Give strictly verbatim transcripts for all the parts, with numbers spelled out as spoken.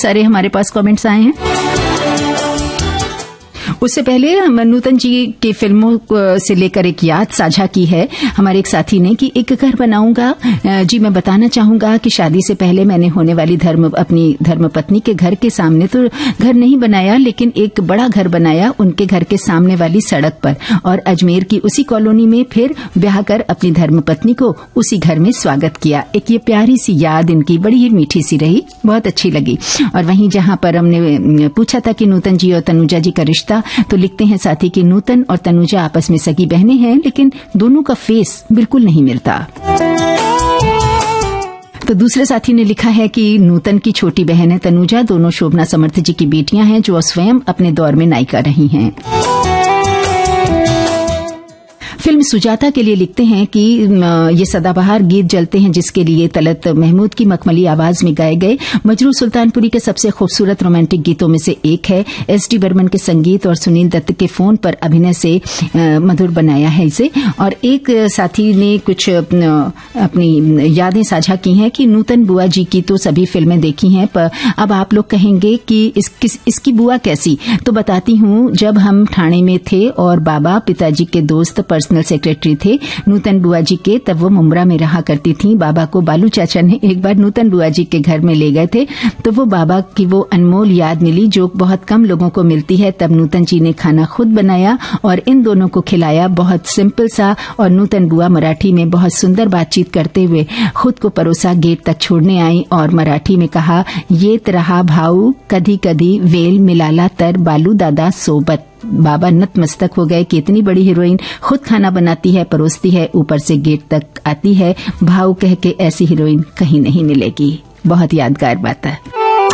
सारे हमारे पास कमेंट्स आए हैं। उससे पहले हम नूतन जी की फिल्मों से लेकर एक याद साझा की है हमारे एक साथी ने कि एक घर बनाऊंगा। जी मैं बताना चाहूंगा कि शादी से पहले मैंने होने वाली धर्म अपनी धर्मपत्नी के घर के सामने तो घर नहीं बनाया, लेकिन एक बड़ा घर बनाया उनके घर के सामने वाली सड़क पर, और अजमेर की उसी कॉलोनी में फिर ब्याह कर अपनी धर्मपत्नी को उसी घर में स्वागत किया। एक ये प्यारी सी याद इनकी बड़ी ही मीठी सी रही, बहुत अच्छी लगी। और वहीं जहां पर हमने पूछा था कि नूतन जी और तनुजा जी का रिश्ता, तो लिखते हैं साथी कि नूतन और तनुजा आपस में सगी बहनें हैं, लेकिन दोनों का फेस बिल्कुल नहीं मिलता। तो दूसरे साथी ने लिखा है कि नूतन की छोटी बहन है तनुजा, दोनों शोभना समर्थ जी की बेटियां हैं जो स्वयं अपने दौर में नायिका रही हैं। फिल्म सुजाता के लिए लिखते हैं कि ये सदाबहार गीत जलते हैं जिसके लिए तलत महमूद की मखमली आवाज में गाए गए मजरू सुल्तानपुरी के सबसे खूबसूरत रोमांटिक गीतों में से एक है। एस डी बर्मन के संगीत और सुनील दत्त के फोन पर अभिनय से मधुर बनाया है इसे। और एक साथी ने कुछ अपनी यादें साझा की हैं कि नूतन बुआ जी की तो सभी फिल्में देखी हैं, पर अब आप लोग कहेंगे कि इस, किस, इसकी बुआ कैसी, तो बताती हूँ। जब हम ठाणे में थे और बाबा पिताजी के दोस्त पर्सनल सेक्रेटरी थे नूतन बुआ जी के, तब वो मुंब्रा में रहा करती थी। बाबा को बालू चाचा ने एक बार नूतन बुआ जी के घर में ले गए थे, तो वो बाबा की वो अनमोल याद मिली जो बहुत कम लोगों को मिलती है। तब नूतन जी ने खाना खुद बनाया और इन दोनों को खिलाया, बहुत सिंपल सा। और नूतन बुआ मराठी में बहुत सुंदर बातचीत करते हुए खुद को परोसा गेट तक छोड़ने आई और मराठी में कहा, ये तरहा भाऊ कधी कधी वेल मिलाला तर बालू दादा सोबत। बाबा नतमस्तक हो गए कि इतनी बड़ी हीरोइन खुद खाना बनाती है, परोसती है, ऊपर से गेट तक आती है। भाऊ कह के ऐसी हीरोइन कहीं नहीं मिलेगी। बहुत यादगार बात है।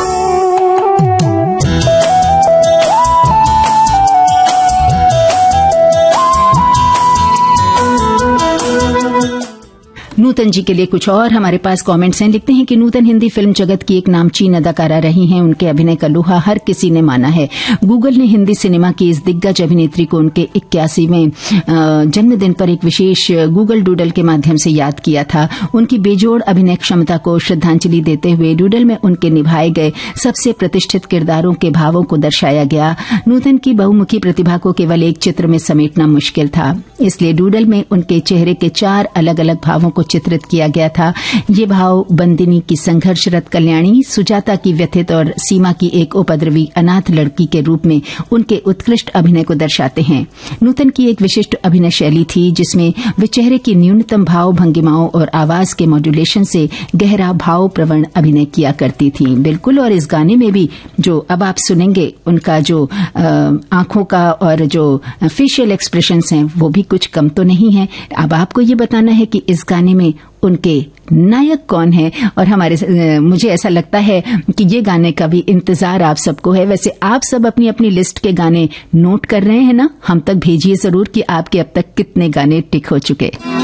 नूतन जी के लिए कुछ और हमारे पास कमेंट्स हैं। लिखते हैं कि नूतन हिंदी फिल्म जगत की एक नामचीन अदाकारा रही हैं। उनके अभिनय का लोहा हर किसी ने माना है। गूगल ने हिंदी सिनेमा की इस दिग्गज अभिनेत्री को उनके इक्यासीवें जन्मदिन पर एक विशेष गूगल डूडल के माध्यम से याद किया था। उनकी बेजोड़ अभिनय क्षमता को श्रद्धांजलि देते हुए डूडल में उनके निभाए गए सबसे प्रतिष्ठित किरदारों के भावों को दर्शाया गया। नूतन की बहुमुखी प्रतिभा को केवल एक चित्र में समेटना मुश्किल था, इसलिए डूडल में उनके चेहरे के चार अलग अलग भावों को चित्रित किया गया था। ये भाव बंदिनी की संघर्षरत कल्याणी, सुजाता की व्यथित और सीमा की एक उपद्रवी अनाथ लड़की के रूप में उनके उत्कृष्ट अभिनय को दर्शाते हैं। नूतन की एक विशिष्ट अभिनय शैली थी जिसमें वे चेहरे की न्यूनतम भाव भंगिमाओं और आवाज के मॉड्यूलेशन से गहरा भाव प्रवण अभिनय किया करती थी। बिल्कुल। और इस गाने में भी जो अब आप सुनेंगे उनका जो आंखों का और जो फेशियल एक्सप्रेशंस हैं वो भी कुछ कम तो नहीं है। अब आपको ये बताना है कि इस गाने में उनके नायक कौन है। और हमारे मुझे ऐसा लगता है कि ये गाने का भी इंतजार आप सबको है। वैसे आप सब अपनी अपनी लिस्ट के गाने नोट कर रहे हैं ना? हम तक भेजिए जरूर कि आपके अब तक कितने गाने टिक हो चुके।